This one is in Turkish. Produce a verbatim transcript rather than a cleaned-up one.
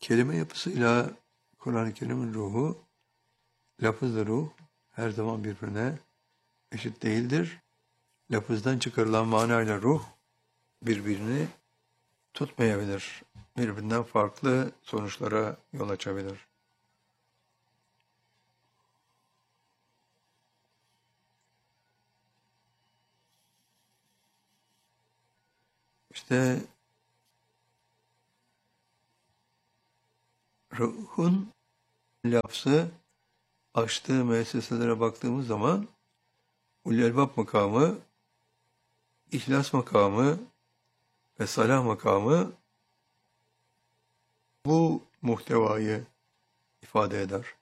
Kelime yapısıyla Kur'an-ı Kerim'in ruhu, lafız-ı ruh her zaman birbirine eşit değildir. Lafızdan çıkarılan manayla ruh birbirini tutmayabilir. Birbirinden farklı sonuçlara yol açabilir. İşte ruhun lafzı açtığı müesseselere baktığımız zaman ulul elbab makamı, ihlas makamı ve salah makamı bu muhtevayı ifade eder.